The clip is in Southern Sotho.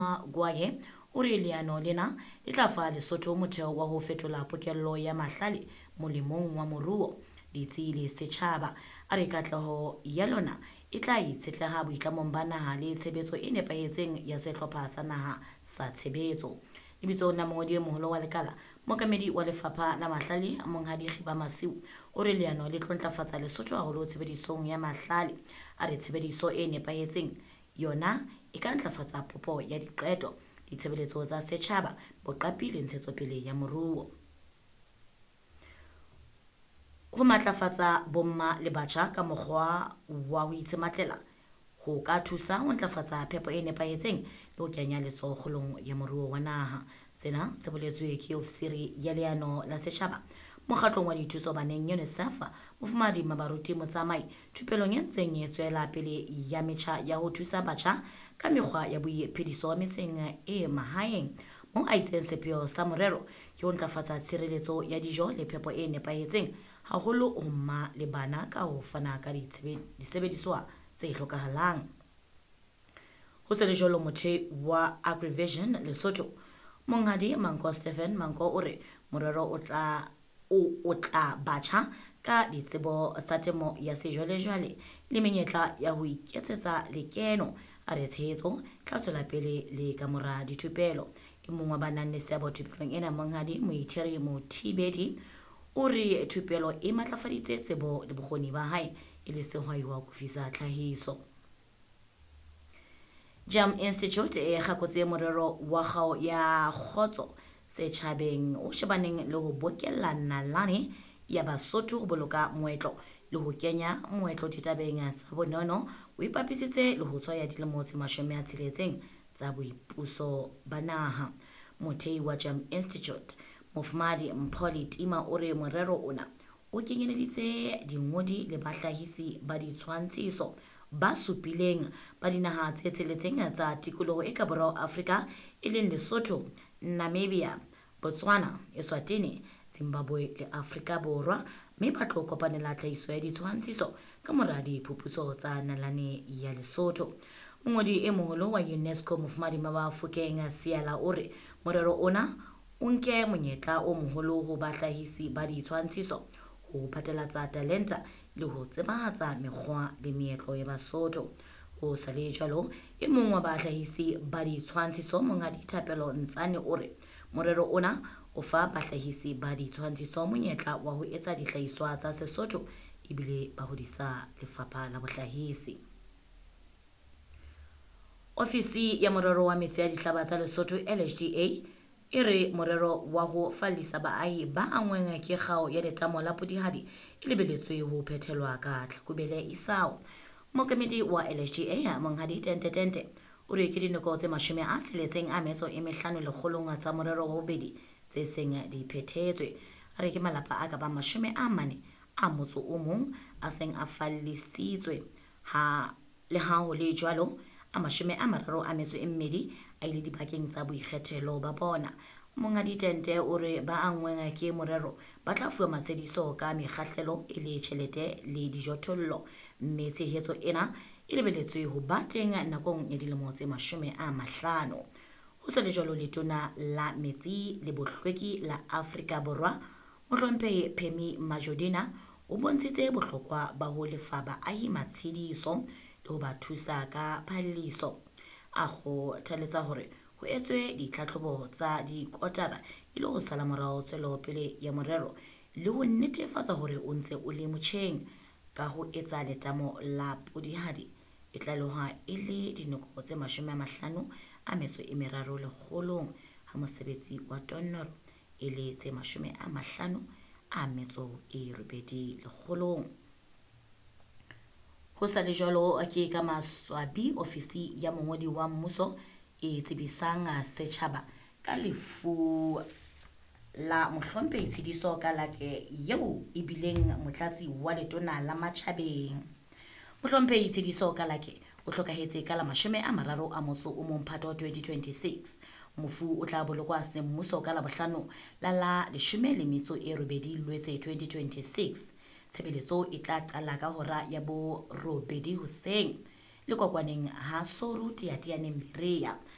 Gwaye o re leano lena le tla fa Lesotho motheo wa ho fetola pokello ya mahlale molemong wa moruo, ditsi le setjhaba. A re katleho ya lona e tla itshetleha boitlamong ba naha le tshebetso e nepahetseng ya sehlopha sa naha sa tshebetso. Lebitsong la mongodi e moholo wa lekala, mookamedi wa lefapha la mahlale Monghadi Khiba Masiu o re leano le tlo ntlafatsa Lesotho haholo tshebedisong ya mahlale. A re tshebediso e nepahetseng yona e ka ntlafatsa popo ya diqeto, ditshebeletso tsa setjhaba, boqapi le ntshetsopele ya moruo. Ho matlafatsa bomma le batjha ka mokgwa wa ho itshetlela ho ka thusa ho ntlafatsa phepo e nepahetseng le ho kenya letsoho kgolong ya moruo wa naha. Sena se boletswe ke ofisiri ya leano la setjhaba mokgatlong wa dithuso baneng UNICEF, Mofumahadi Mabaruti Motsamai thupelong e ntseng e tswela pele ya metjha ya ho thusa batjha ka mekgwa ya boiphediso metseng e mahaeng, moo a itseng sepheo sa morero ke ho ntlafatsa tshireletso ya dijo le phepo e nepahetseng haholo ho mma le bana ka ho fana ka disebediswa tse hlokahalang. Ho se le jwalo, mothe wa Agrivision Lesotho Monghadi Manko Stephen Manko o re morero o tla batjha ka ditsebo tsa temo ya sejwalejwale le menyetla ya ho iketsetsa lekeno. A re tshehetso tla tswela pele le ka mora dithupelo. E mong wa ba nang le seabo thupelong ena, Monghadi Moiteri Mothibedi o re thupelo e matlafaditse tsebo le bokgoni ba hae e le sehwai wa kofisa tlhahiso. Jam Institute e kgakotse morero wa kgao ya kgotso setjhabeng o shebaneng le ho bokella nalane ya Basotho ho boloka moetlo le ho kenya moetlo ditabeng tsa bonono. O ipapisitse le ho tshwaya dilemo tse 60 tsa boipuso ba naha. Mothehi wa Jam Institute Mofumahadi Mpoli Tima o re morero ona o kenyeleditse dingodi le bahlahisi ba ditshwantshiso ba supileng ba dinaha tse tsheletseng tsa tikoloho e ka Borwa Afrika e leng Lesotho, Namibia, Botswana, Eswatini, Zimbabwe le Afrika Borwa, mme ba tlo kopanela tlhahiso ya ditshwantshiso ka mora diphuputso tsa nalane ya Lesotho. Mongodi e moholo wa UNESCO Mofumahadi Mabafokeng Seala o re morero ona o nke monyetla o moholo ho bahlahisi ba ditshwantshiso ho phatlalatsa talenta le ho tsebahatsa mekgwa le meetlo ya Basotho. Ho sa le jwalo, e mong wa bahlahisi ba ditshwantshiso Monghadi Thapelo Ntsane o re morero ona o fa bahlahisi ba ditshwantshiso monyetla wa ho etsa dihlahiswa tsa Sesotho ebile ba hodisa lefapha la bohlahisi. Ofisi ya morero wa metsi ya dihlaba tsa Lesotho LHDA e re morero wa ho fallisa baahi ba angweng ke kgao ya letamo la Pudihadi e lebelletswe ho phethelwa ka Tlhakubele isao. Mookamedi wa LHDA Monghadi Tente Tente o re ke dinoko tse 65 lekgolong tsa morero wa bobedi tse seng di phethetswe. A re ke malapa a ka bang 41 a seng a fallisitswe, le ha ho le jwalo a 32 a ile dibakeng tsa boikgethelo ba bona. Monghadi Tente o re ba angweng ke morero ba tla fuwa matshediso ka mekgahlelo e le tjhelete le dijothollo, mme tshehetso ena e lebelletswe ho ba teng nakong ya dilemo tse 50. Ho se le jwalo, letona la metsi le bohlweki la Afrika Borwa Mohlomphehi Phemi Majodina o bontshitse bohlokwa ba ho lefa baahi matshediso le ho ba thusa ka phalliso. A kgothaletsa hore ho etswe ditlhahlobo tsa dikotara e le ho sala morao tswelopele ya morero le ho netefatsa hore o ntse o le motjheng ka ho etsa letamo la Pudihadi e tlaleha e le dinoko tse 53 lekgolong ha mosebetsi wa tonoro e le tse 58 lekgolong. Ho sa le jwalo, ke ka maswabi ofisi ya mongodi wa mmuso e tsebisang setjhaba ka lefu la Mohlomphehi Tshediso Kalake yeo e bileng motlatsi wa letona la matjhabeng. Mohlomphehi Tshediso Kalake o hlokahetse ka la 31 Phato 2026. Mofu o tla bolokwa semmuso ka la bohlano la 18 Loetse 2026. Tshebeletso e tla qala ka hora ya bo 8 hoseng lekokwaneng ha Soru Tiatiane Mbereya